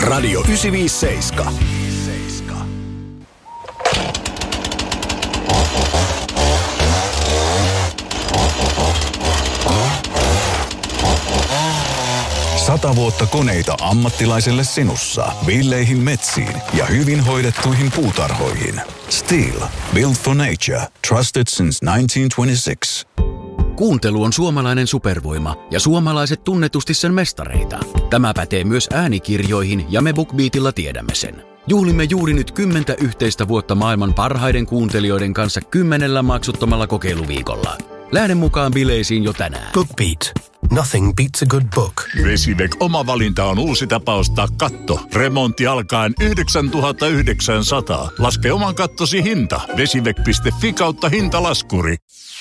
Radio 957. Sata vuotta koneita ammattilaiselle sinussa, villeihin metsiin ja hyvin hoidettuihin puutarhoihin. Steel. Built for nature. Trusted since 1926. Kuuntelu on suomalainen supervoima ja suomalaiset tunnetusti sen mestareita. Tämä pätee myös äänikirjoihin ja me BookBeatilla tiedämme sen. Juhlimme juuri nyt 10 yhteistä vuotta maailman parhaiden kuuntelijoiden kanssa 10 maksuttomalla kokeiluviikolla. Lähde mukaan bileisiin jo tänään. BookBeat. Nothing beats a good book. Vesivac oma valinta on uusi tapa ostaa katto. Remontti alkaen 9 900. Laske oman kattosi hinta. Vesivac.fi/hintalaskuri.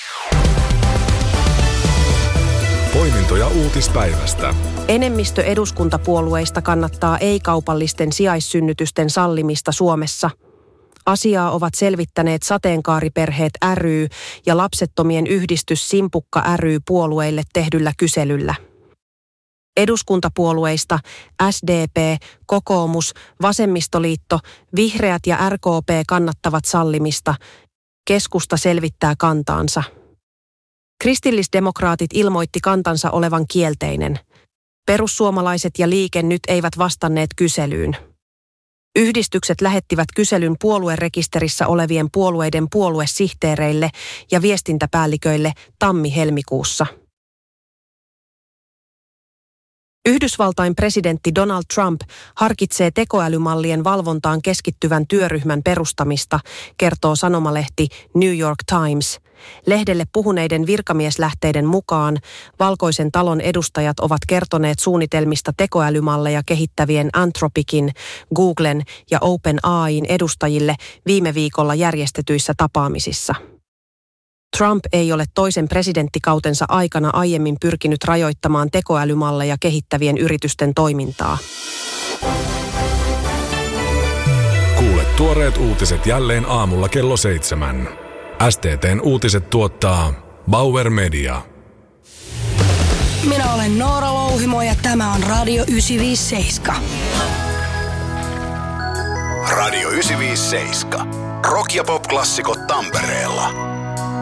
Poimintoja uutispäivästä. Enemmistö eduskuntapuolueista kannattaa ei-kaupallisten sijaissynnytysten sallimista Suomessa. Asiaa ovat selvittäneet Sateenkaariperheet ry ja lapsettomien yhdistys Simpukka ry puolueille tehdyllä kyselyllä. Eduskuntapuolueista SDP, Kokoomus, Vasemmistoliitto, Vihreät ja RKP kannattavat sallimista. Keskusta selvittää kantaansa. Kristillisdemokraatit ilmoitti kantansa olevan kielteinen. Perussuomalaiset ja Liike Nyt eivät vastanneet kyselyyn. Yhdistykset lähettivät kyselyn puoluerekisterissä olevien puolueiden puoluesihteereille ja viestintäpäälliköille tammi-helmikuussa. Yhdysvaltain presidentti Donald Trump harkitsee tekoälymallien valvontaan keskittyvän työryhmän perustamista, kertoo sanomalehti New York Times. Lehdelle puhuneiden virkamieslähteiden mukaan Valkoisen talon edustajat ovat kertoneet suunnitelmista tekoälymalleja kehittävien Anthropicin, Googlen ja OpenAIin edustajille viime viikolla järjestetyissä tapaamisissa. Trump ei ole toisen presidenttikautensa aikana aiemmin pyrkinyt rajoittamaan tekoälymalleja kehittävien yritysten toimintaa. Kuule tuoreet uutiset jälleen aamulla kello 7. STT:n uutiset tuottaa Bauer Media. Minä olen Noora Louhimo ja tämä on Radio 957. Radio 957. Rock- ja pop-klassikot Tampereella.